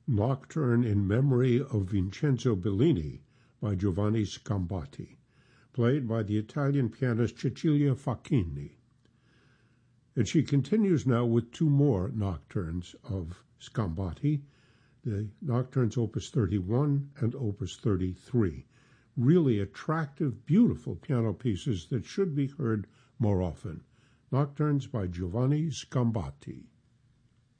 Nocturne in Memory of Vincenzo Bellini by Giovanni Scambati, played by the Italian pianist Cecilia Facchini. And she continues now with two more nocturnes of Scambati, the Nocturnes Opus 31 and Opus 33. Really attractive, beautiful piano pieces that should be heard more often. Nocturnes by Giovanni Scambati.